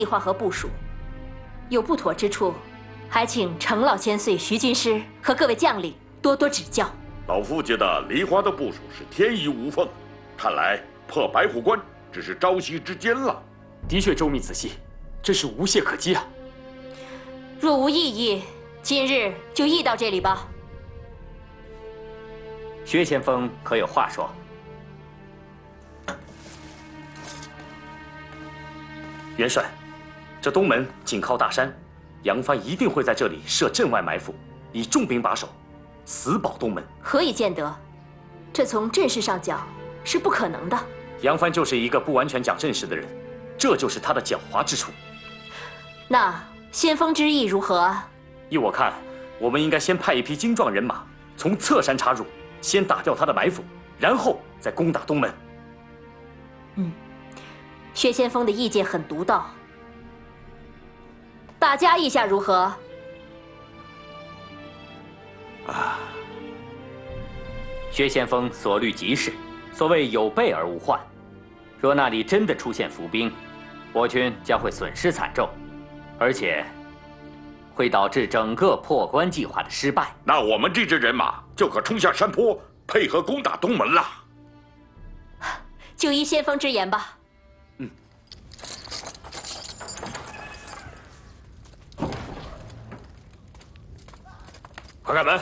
计划和部署，有不妥之处，还请程老千岁、徐军师和各位将领多多指教。 老夫觉得梨花的部署是天衣无缝，看来破白虎关只是朝夕之间了。 的确周密仔细，真是无懈可击啊！ 若无异议，今日就议到这里吧。 薛先锋可有话说？元帅，这东门紧靠大山，杨帆一定会在这里设阵外埋伏，以重兵把守，死保东门。 何以见得？这从阵势上讲是不可能的。 杨帆就是一个不完全讲阵势的人，这就是他的狡猾之处。 那先锋之意如何？ 依我看，我们应该先派一批精壮人马从侧山插入，先打掉他的埋伏，然后再攻打东门。 薛先锋的意见很独到，大家意下如何？ 薛先锋所虑极是，所谓有备而无患。若那里真的出现伏兵，我军将会损失惨重，而且会导致整个破关计划的失败。 那我们这支人马就可冲下山坡，配合攻打东门了。 就依先锋之言吧。 快开门！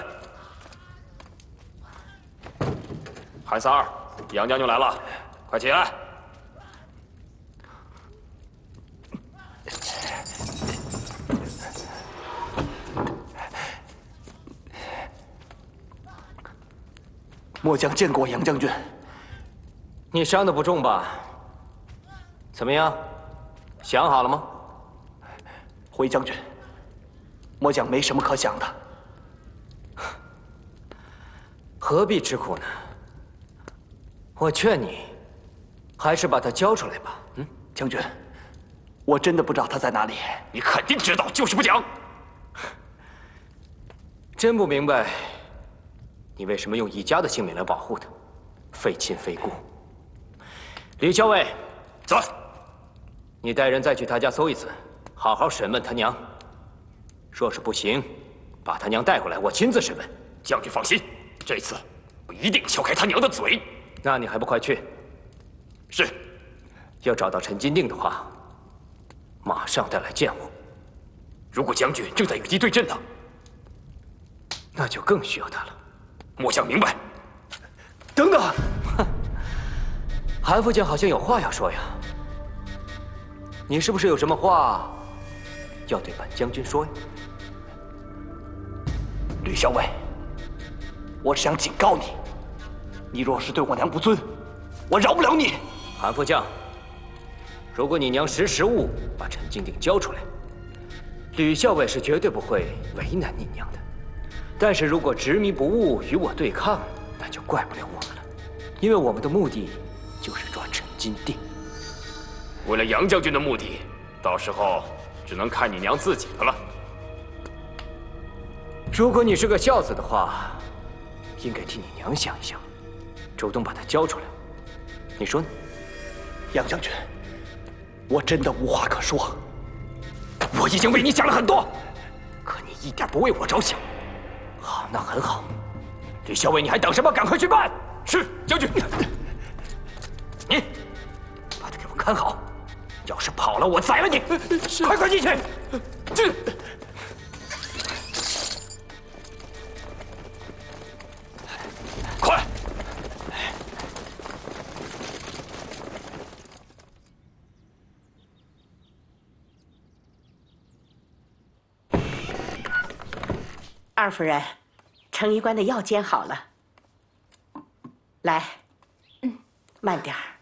韩三儿，杨将军来了，快起来！ 末将见过杨将军。 你伤得不重吧？怎么样？想好了吗？ 回将军，末将没什么可想的。 何必吃苦呢？我劝你，还是把他交出来吧。 将军，我真的不知道他在哪里。 你肯定知道，就是不讲。 真不明白，你为什么用一家的性命来保护他，非亲非故。吕校尉， 走， 你带人再去他家搜一次，好好审问他娘。若是不行，把他娘带回来，我亲自审问。 将军放心，这次我一定撬开他娘的嘴。 那你还不快去？ 是。 要找到陈金定的话，马上带来见我。 如果将军正在与敌对阵呢？ 那就更需要他了。 末将明白。 等等，韩副将好像有话要说呀。你是不是有什么话要对本将军说呀？ 吕校尉，我只想警告你，你若是对我娘不尊，我饶不了你。 韩副将，如果你娘识时务，把陈金定交出来，吕校尉是绝对不会为难你娘的。但是如果执迷不悟，与我对抗，那就怪不了我们了，因为我们的目的就是抓陈金定。 为了杨将军的目的，到时候只能看你娘自己的了。 如果你是个孝子的话，应该替你娘想一想，主动把他交出来。你说呢？ 杨将军，我真的无话可说。 我已经为你想了很多， 可你一点不为我着想。好，那很好。吕校尉，你还等什么？赶快去办！ 是，将军。 你把他给我看好，要是跑了，我宰了你！快快进去！ 这。快！ 二夫人，程医官的药煎好了。来，慢点儿。